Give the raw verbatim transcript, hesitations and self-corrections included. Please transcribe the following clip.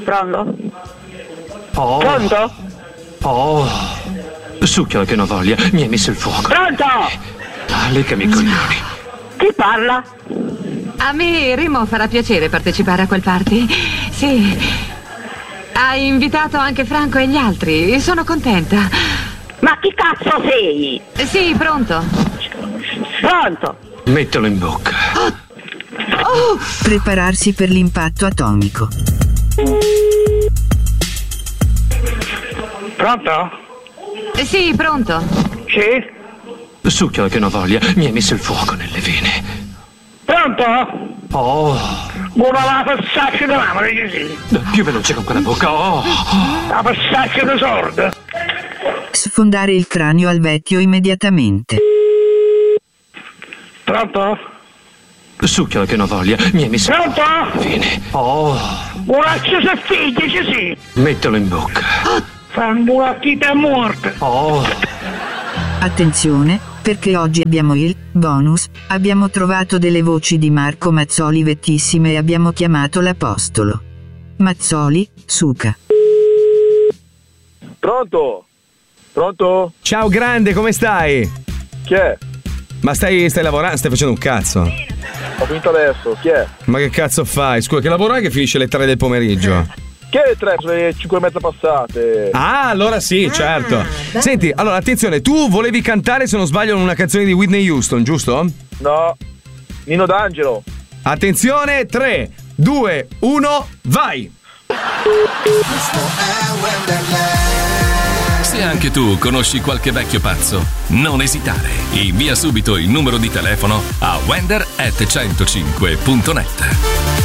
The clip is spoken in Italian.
Pronto? Oh. Pronto? Oh. Succhiola che non voglia, mi hai messo il fuoco. Pronto? Ah, leccami i coglioni. Chi parla? A me, Remo, farà piacere partecipare a quel party. Sì. Hai invitato anche Franco e gli altri. Sono contenta. Ma chi cazzo sei? Sì, pronto. Pronto? Mettilo in bocca. Oh. Prepararsi per l'impatto atomico. Pronto? Sì, pronto. Sì? Succhiola che non voglia, mi hai messo il fuoco nelle vene. Pronto? Oh. Una la passaccia di mamma, sì. Più veloce con quella bocca. Oh. La passaccia di sorda. Sfondare il cranio al vecchio immediatamente. Pronto? Succhiola che non voglia, mi hai messo Pronto? il fuoco nelle vene. Oh. Una accesa figlia, ci sì. Mettilo in bocca. Fanno una tita morta. Oh. Attenzione, perché oggi abbiamo il bonus. Abbiamo trovato delle voci di Marco Mazzoli vettissime e abbiamo chiamato l'apostolo. Mazzoli, suca. Pronto? Pronto? Ciao grande, come stai? Chi è? Ma stai, stai lavorando? Stai facendo un cazzo? Ho finito adesso, chi è? Ma che cazzo fai? Scusa, che lavoro è che finisce alle tre del pomeriggio? Che è le tre? Sono le cinque e mezza passate. Ah, allora sì, certo. Senti, allora attenzione, tu volevi cantare, se non sbaglio, una canzone di Whitney Houston, giusto? No, Nino D'Angelo. Attenzione, tre, due, uno, vai! Se anche tu conosci qualche vecchio pazzo, non esitare. Invia subito il numero di telefono a wender at centocinque punto net.